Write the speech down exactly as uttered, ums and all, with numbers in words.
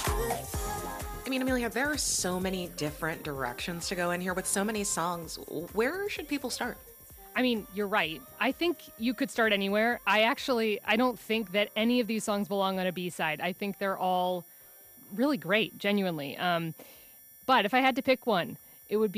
I mean, Amelia, there are so many different directions to go in here with so many songs. Where should people start? I mean, you're right. I think you could start anywhere. I actually, I don't think that any of these songs belong on a B-side. I think they're all really great, genuinely. Um, but if I had to pick one, it would be